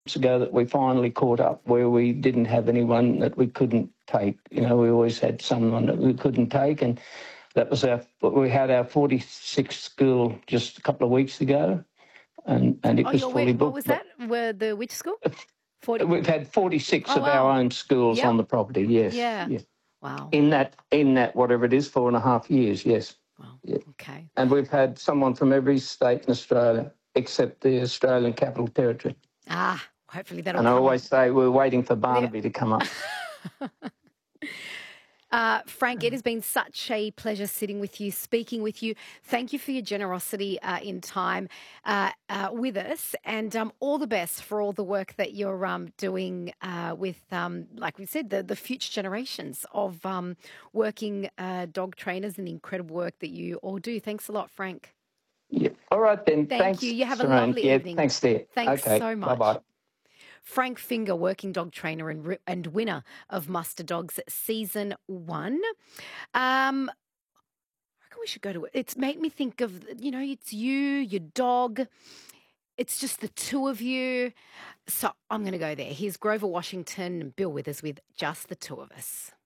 ago that we finally caught up where we didn't have anyone that we couldn't take. You know, we always had someone that we couldn't take, and that was we had our 46th school just a couple of weeks ago, and it was fully booked. What was that? Which school? 40? We've had 46 of our own schools on the property, yes. Yeah. Yes. Wow. In that, whatever it is, 4.5 years, yes. Wow. Yeah. Okay. And we've had someone from every state in Australia except the Australian Capital Territory. Hopefully that'll come. And I always say we're waiting for Barnaby to come up. Frank, it has been such a pleasure sitting with you, speaking with you. Thank you for your generosity in time with us, and all the best for all the work that you're doing with, like we said, the future generations of working dog trainers and the incredible work that you all do. Thanks a lot, Frank. Yeah. All right then. Thank you. You have a lovely evening. Thanks, dear. Thanks so much. Bye-bye. Frank Finger, working dog trainer and winner of Muster Dogs Season 1. I reckon we should go to it. It's made me think of, it's you, your dog. It's just the two of you. So I'm going to go there. Here's Grover Washington and Bill Withers with Just the Two of Us.